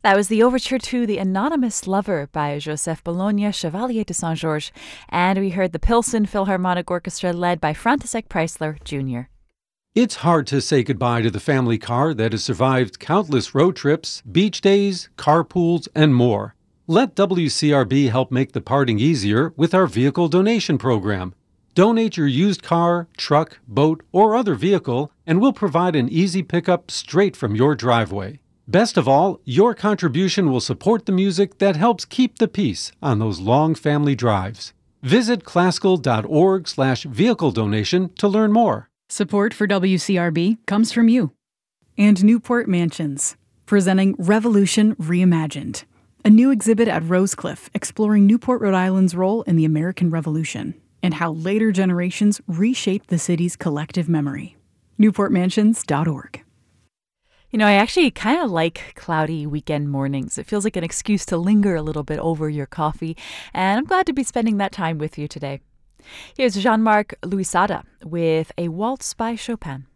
That was the overture to The Anonymous Lover by Joseph Bologna, Chevalier de Saint-Georges, and we heard the Pilsen Philharmonic Orchestra led by František Preisler Jr. It's hard to say goodbye to the family car that has survived countless road trips, beach days, carpools, and more. Let WCRB help make the parting easier with our vehicle donation program. Donate your used car, truck, boat, or other vehicle, and we'll provide an easy pickup straight from your driveway. Best of all, your contribution will support the music that helps keep the peace on those long family drives. Visit classical.org/vehicle donation to learn more. Support for WCRB comes from you. And Newport Mansions, presenting Revolution Reimagined, a new exhibit at Rosecliff exploring Newport, Rhode Island's role in the American Revolution and how later generations reshaped the city's collective memory. NewportMansions.org. You know, I actually kind of like cloudy weekend mornings. It feels like an excuse to linger a little bit over your coffee, and I'm glad to be spending that time with you today. Here's Jean-Marc Louisada with a waltz by Chopin.